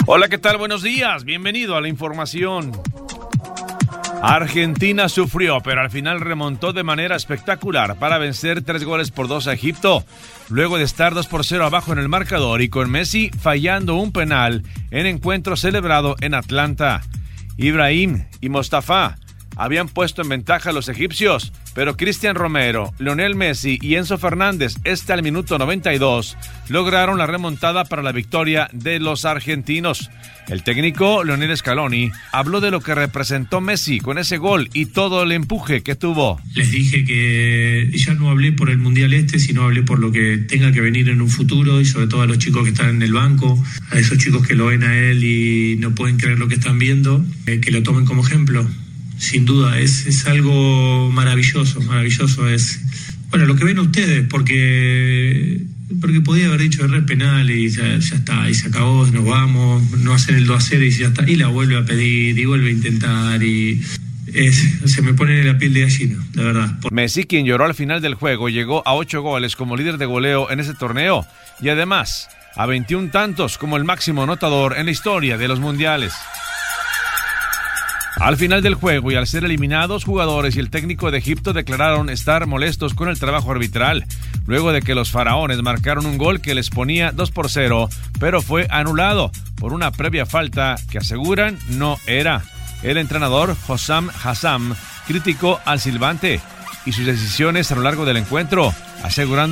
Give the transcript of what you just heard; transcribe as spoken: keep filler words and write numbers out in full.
Hola, ¿qué tal? Buenos días. Bienvenido a la información. Argentina sufrió, pero al final remontó de manera espectacular para vencer tres goles por dos a Egipto, luego de estar dos por cero abajo en el marcador y con Messi fallando un penal en encuentro celebrado en Atlanta. Ibrahim y Mostafa habían puesto en ventaja a los egipcios, pero Cristian Romero, Lionel Messi y Enzo Fernández, este al minuto noventa y dos, lograron la remontada para la victoria de los argentinos. El técnico Lionel Scaloni habló de lo que representó Messi con ese gol y todo el empuje que tuvo. Les dije que ya no hablé por el Mundial este, sino hablé por lo que tenga que venir en un futuro, y sobre todo a los chicos que están en el banco, a esos chicos que lo ven a él y no pueden creer lo que están viendo, eh, que lo tomen como ejemplo. Sin duda, es, es algo maravilloso, maravilloso. Es, bueno, lo que ven ustedes, porque porque podía haber dicho error penal y ya, ya está, y se acabó, nos vamos, no hacer el dos a cero y ya está, y la vuelve a pedir, y vuelve a intentar, y es, se me pone la piel de gallina, de verdad. Messi, quien lloró al final del juego, llegó a ocho goles como líder de goleo en ese torneo, y además a veintiún tantos como el máximo anotador en la historia de los mundiales. Al final del juego y al ser eliminados, jugadores y el técnico de Egipto declararon estar molestos con el trabajo arbitral, luego de que los faraones marcaron un gol que les ponía dos por cero, pero fue anulado por una previa falta que aseguran no era. El entrenador Hossam Hassam criticó al silbante y sus decisiones a lo largo del encuentro, asegurando